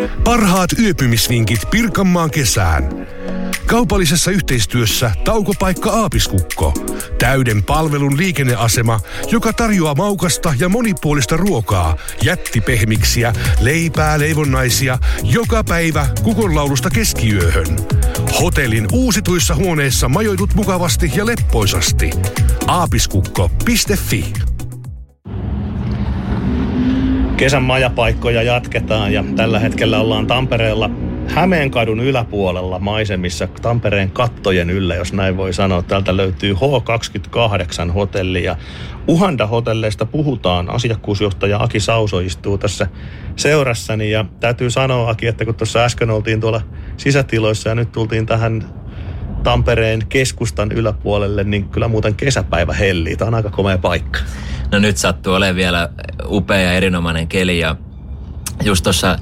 Parhaat yöpymisvinkit Pirkanmaan kesään. Kaupallisessa yhteistyössä Taukopaikka Aapiskukko. Täyden palvelun liikenneasema, joka tarjoaa maukasta ja monipuolista ruokaa, jättipehmiksiä, leipää, leivonnaisia, joka päivä kukonlaulusta keskiyöhön. Hotellin uusituissa huoneissa majoitut mukavasti ja leppoisasti. Aapiskukko.fi. Kesän majapaikkoja jatketaan ja tällä hetkellä ollaan Tampereella Hämeenkadun yläpuolella maisemissa Tampereen kattojen yllä, jos näin voi sanoa. Täältä löytyy H28 hotelli ja Uhanda-hotelleista puhutaan. Asiakkuusjohtaja Aki Sauso istuu tässä seurassani ja täytyy sanoa, Aki, että kun tuossa äsken oltiin tuolla sisätiloissa ja nyt tultiin tähän Tampereen keskustan yläpuolelle, niin kyllä muuten kesäpäivä hellii. Tämä on aika komea paikka. No nyt sattuu olemaan vielä upea ja erinomainen keli ja just tuossa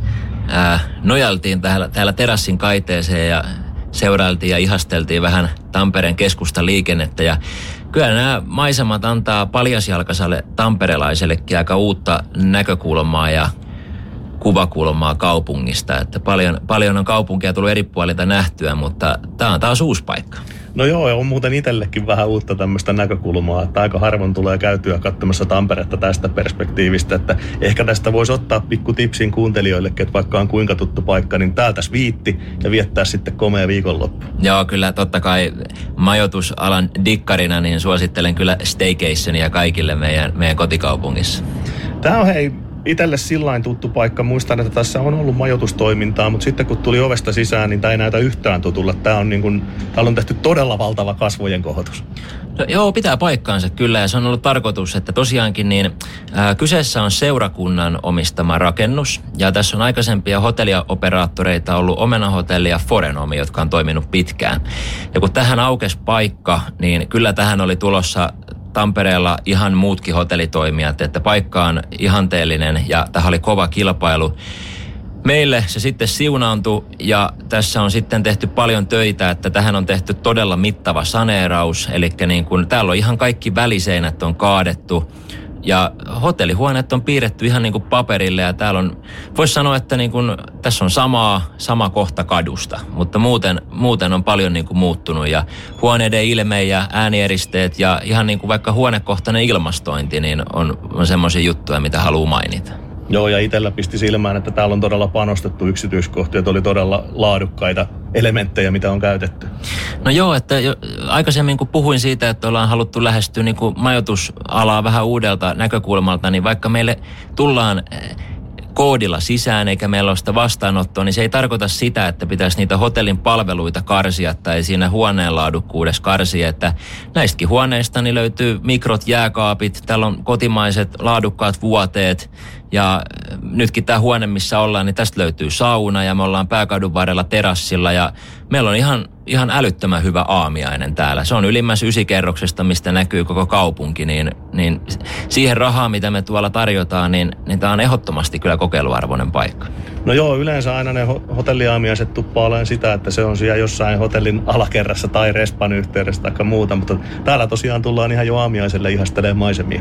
nojaltiin täällä terassin kaiteeseen ja seurailtiin ja ihasteltiin vähän Tampereen keskustan liikennettä ja kyllä nämä maisemat antaa paljasjalkaiselle tamperelaisellekin aika uutta näkökulmaa ja kuvakulmaa kaupungista, että paljon on kaupunkia tullut eri puolilta nähtyä, mutta tämä on taas uusi paikka. No joo, on muuten itsellekin vähän uutta tämmöistä näkökulmaa, että aika harvoin tulee käytyä katsomassa Tamperetta tästä perspektiivistä, että ehkä tästä voisi ottaa pikku tipsin kuuntelijoillekin, että vaikka on kuinka tuttu paikka, niin täältä viitti ja viettää sitten komea viikonloppu. Joo, kyllä totta kai majoitusalan dikkarina, niin suosittelen kyllä staycationia kaikille meidän kotikaupungissa. Tämä on itselle sillain tuttu paikka. Muistan, että tässä on ollut majoitustoimintaa, mutta sitten kun tuli ovesta sisään, niin tämä ei näytä yhtään tutulla. Täällä on tehty todella valtava kasvojen kohotus. No, joo, pitää paikkaansa kyllä ja se on ollut tarkoitus, että tosiaankin kyseessä on seurakunnan omistama rakennus ja tässä on aikaisempia hotellioperaattoreita ollut Omena-hotelli ja Forenomi, jotka on toiminut pitkään. Ja kun tähän aukesi paikka, niin kyllä tähän oli tulossa Tampereella ihan muutkin hotellitoimijat, että paikka on ihanteellinen ja tähän oli kova kilpailu. Meille se sitten siunaantui ja tässä on sitten tehty paljon töitä, että tähän on tehty todella mittava saneeraus. Eli täällä on ihan kaikki väliseinät on kaadettu ja hotellihuoneet on piirretty ihan paperille ja täällä on, voisi sanoa, että tässä on sama kohta kadusta, mutta muuten on paljon muuttunut ja huoneiden ilme ja äänieristeet ja ihan vaikka huonekohtainen ilmastointi, niin on semmoisia juttuja, mitä haluaa mainita. Joo, ja itsellä pisti silmään, että täällä on todella panostettu yksityiskohtia, että oli todella laadukkaita elementtejä, mitä on käytetty. No joo, että aikaisemmin kun puhuin siitä, että ollaan haluttu lähestyä majoitusalaa vähän uudelta näkökulmalta, niin vaikka meille tullaan koodilla sisään eikä meillä ole sitä vastaanottoa, niin se ei tarkoita sitä, että pitäisi niitä hotellin palveluita karsia tai siinä huoneen laadukkuudessa karsia, että näistäkin huoneista niin löytyy mikrot, jääkaapit, täällä on kotimaiset laadukkaat vuoteet ja nytkin tämä huone, missä ollaan, niin tästä löytyy sauna ja me ollaan Pääkadun varrella terassilla ja meillä on ihan älyttömän hyvä aamiainen täällä. Se on ylimmässä 9-kerroksesta, mistä näkyy koko kaupunki, niin siihen rahaa, mitä me tuolla tarjotaan, niin tämä on ehdottomasti kyllä kokeiluarvoinen paikka. No joo, yleensä aina ne hotelliaamiaiset tuppaa olemaan sitä, että se on siellä jossain hotellin alakerrassa tai respan yhteydessä tai muuta, mutta täällä tosiaan tullaan ihan jo aamiaiselle ihastelemaan maisemia.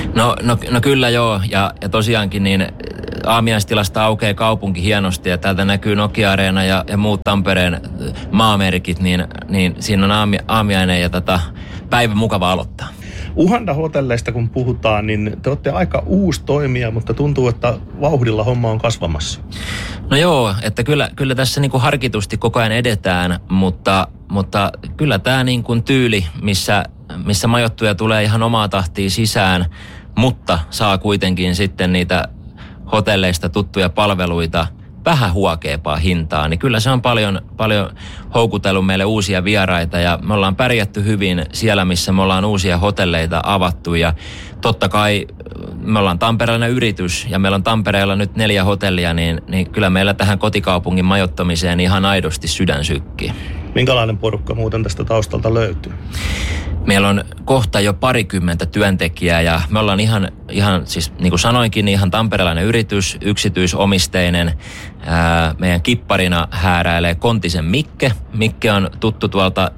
No kyllä joo, ja tosiaankin niin aamiaistilasta aukeaa kaupunki hienosti ja täältä näkyy Nokia-areena ja muut Tampereen maamerkit, niin siinä on aamiainen ja päivä mukava aloittaa. Uhanda-hotelleista kun puhutaan, niin te olette aika uusi toimija, mutta tuntuu, että vauhdilla homma on kasvamassa. No joo, että kyllä tässä harkitusti koko ajan edetään, mutta kyllä tämä tyyli, missä majoittuja tulee ihan omaa tahtiin sisään, mutta saa kuitenkin sitten niitä hotelleista tuttuja palveluita vähän huokeampaa hintaa, niin kyllä se on paljon houkutellut meille uusia vieraita ja me ollaan pärjätty hyvin siellä, missä me ollaan uusia hotelleita avattu ja totta kai me ollaan tamperelainen yritys ja meillä on Tampereella nyt 4 hotellia, niin kyllä meillä tähän kotikaupungin majoittamiseen ihan aidosti sydän sykkii. Minkälainen porukka muuten tästä taustalta löytyy? Meillä on kohta jo 20 työntekijää ja me ollaan ihan siis niin kuin sanoinkin, niin ihan tamperelainen yritys, yksityisomisteinen. Meidän kipparina hääräilee Kontisen Mikke. Mikke on tuttu tuolta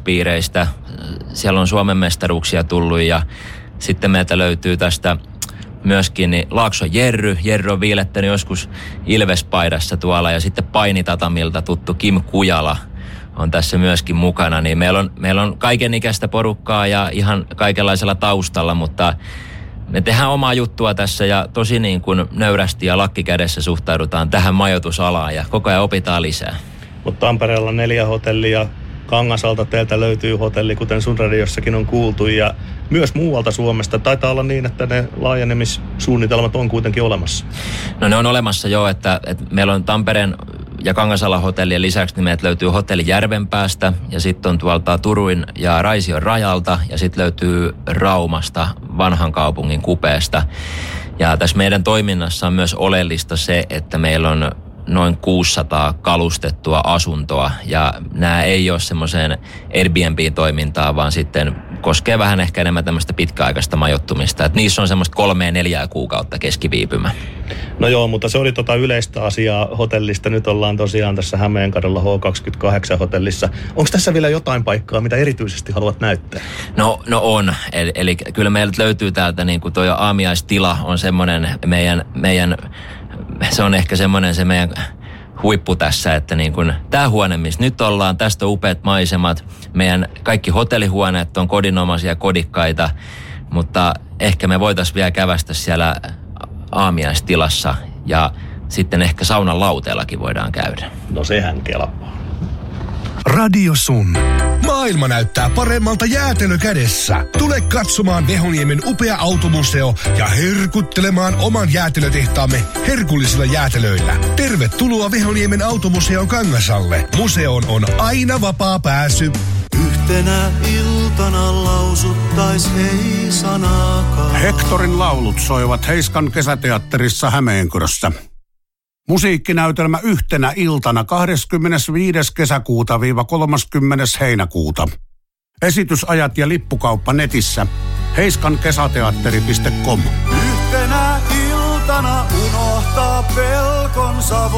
tennispiireistä. Siellä on Suomen mestaruuksia tullut ja sitten meiltä löytyy tästä myöskin niin Laakso Jerry. Jerry on viilettänyt joskus Ilvespaidassa tuolla ja sitten painitatamilta tuttu Kim Kujala on tässä myöskin mukana. Niin meillä on kaikenikäistä porukkaa ja ihan kaikenlaisella taustalla, mutta me tehdään omaa juttua tässä ja tosi niin kuin nöyrästi ja lakki kädessä suhtaudutaan tähän majoitusalaan ja koko ajan opitaan lisää. Mutta Tampereella 4 hotellia, Kangasalta teiltä löytyy hotelli, kuten sun radiossakin on kuultu, ja myös muualta Suomesta. Taitaa olla niin, että ne laajenemissuunnitelmat on kuitenkin olemassa. No ne on olemassa jo, että meillä on Tampereen ja Kangasalan hotellien lisäksi niin meiltä löytyy hotelli Järvenpäästä ja sitten on tuolta Turuin ja Raision rajalta ja sitten löytyy Raumasta vanhan kaupungin kupeesta. Ja tässä meidän toiminnassa on myös oleellista se, että meillä on noin 600 kalustettua asuntoa ja nämä ei ole semmoiseen Airbnb-toimintaan, vaan sitten koskee vähän ehkä enemmän tämmöistä pitkäaikaista majoittumista. Että niissä on semmoista 3-4 kuukautta keskiviipymä. No joo, mutta se oli yleistä asiaa hotellista. Nyt ollaan tosiaan tässä Hämeenkadulla H28-hotellissa. Onko tässä vielä jotain paikkaa, mitä erityisesti haluat näyttää? No on. Eli kyllä meiltä löytyy täältä niin kuin toi aamiaistila on semmoinen meidän se on ehkä semmoinen se meidän huippu tässä, että niin kuin tämä huone, missä nyt ollaan, tästä on upeat maisemat. Meidän kaikki hotellihuoneet on kodinomaisia, kodikkaita, mutta ehkä me voitaisiin vielä kävästä siellä aamiaistilassa ja sitten ehkä saunan lauteellakin voidaan käydä. No sehän kelpaa. Radio Sun. Maailma näyttää paremmalta jäätelö kädessä. Tule katsomaan Vehonniemen upea automuseo ja herkuttelemaan oman jäätelötehtaamme herkullisilla jäätelöillä. Tervetuloa Vehonniemen automuseon Kangasalle. Museoon on aina vapaa pääsy. Yhtenä iltana lausuttais ei sanaakaan. Hektorin laulut soivat Heiskan kesäteatterissa Hämeenkyrössä. Musiikkinäytelmä Yhtenä iltana 25. kesäkuuta - 30. heinäkuuta. Esitysajat ja lippukauppa netissä heiskankesäteatteri.com. Yhtenä iltana unohtaa pelkonsa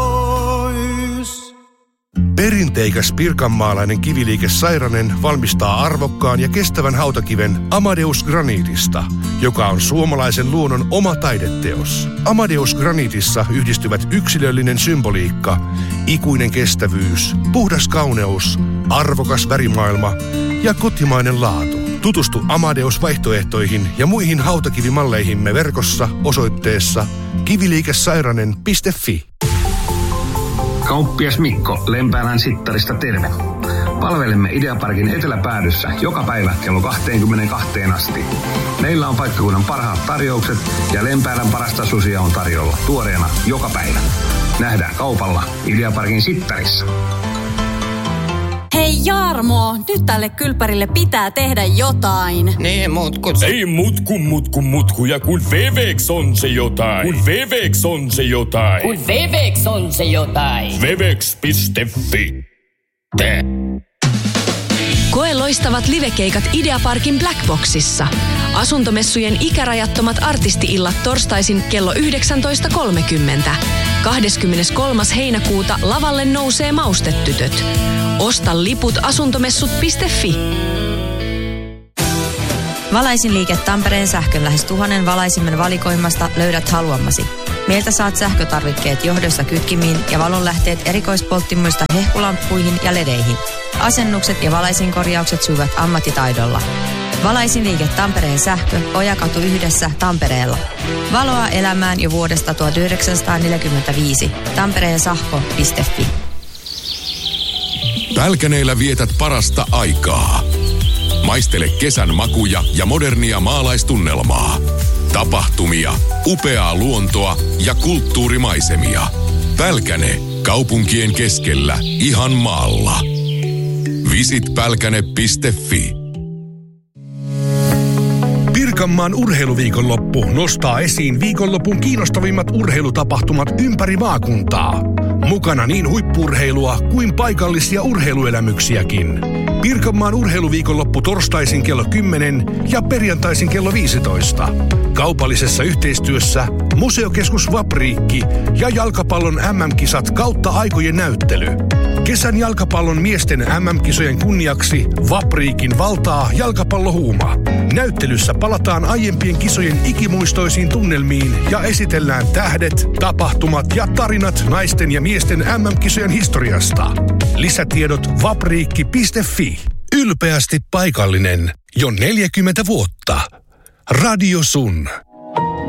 vois. Perinteikäs pirkanmaalainen kiviliike Sairanen valmistaa arvokkaan ja kestävän hautakiven Amadeus Granitista, joka on suomalaisen luonnon oma taideteos. Amadeus Granitissa yhdistyvät yksilöllinen symboliikka, ikuinen kestävyys, puhdas kauneus, arvokas värimaailma ja kotimainen laatu. Tutustu Amadeus-vaihtoehtoihin ja muihin hautakivimalleihimme verkossa osoitteessa kiviliikesairanen.fi. Kauppias Mikko Lempäälän Sittarista terve. Palvelemme Ideaparkin eteläpäädyssä joka päivä kello 22 asti. Meillä on paikkakunnan parhaat tarjoukset ja Lempäälän parasta susia on tarjolla tuoreena joka päivä. Nähdään kaupalla Ideaparkin Sittarissa. Hei Jarmo, nyt tälle kylpärille pitää tehdä jotain. Niin, mutkut. Ei mutku, ja kun Vevex on se jotain. Kun Vevex on se jotain. Kun Vevex on se jotain. Vevex.fi. Koe loistavat livekeikat Ideaparkin Blackboxissa. Asuntomessujen ikärajattomat artisti-illat torstaisin kello 19.30. 23. heinäkuuta lavalle nousee Maustetytöt. Osta liput asuntomessut.fi. Valaisinliike Tampereen sähkön lähes 1000 valaisimman valikoimasta löydät haluamasi. Meiltä saat sähkötarvikkeet johdosta kytkimiin ja valonlähteet erikoispolttimuista hehkulamppuihin ja ledeihin. Asennukset ja valaisinkorjaukset sujuvat ammattitaidolla. Valaisinliike Tampereen sähkö, Ojakatu 1 Tampereella. Valoa elämään jo vuodesta 1945. tampereensahko.fi. Pälkäneellä vietät parasta aikaa. Maistele kesän makuja ja modernia maalaistunnelmaa. Tapahtumia, upeaa luontoa ja kulttuurimaisemia. Pälkäne, kaupunkien keskellä, ihan maalla. Visit pälkäne.fi. Pirkanmaan urheiluviikonloppu nostaa esiin viikonlopun kiinnostavimmat urheilutapahtumat ympäri maakuntaa. Mukana niin huippu-urheilua kuin paikallisia urheiluelämyksiäkin. Pirkanmaan urheiluviikonloppu torstaisin kello 10 ja perjantaisin kello 15. Kaupallisessa yhteistyössä Museokeskus Vapriikki ja jalkapallon MM-kisat kautta aikojen näyttely. Kesän jalkapallon miesten MM-kisojen kunniaksi Vapriikin valtaa jalkapallohuuma. Näyttelyssä palataan aiempien kisojen ikimuistoisiin tunnelmiin ja esitellään tähdet, tapahtumat ja tarinat naisten ja miesten MM-kisojen historiasta. Lisätiedot vapriikki.fi. Ylpeästi paikallinen jo 40 vuotta. Radio Sun.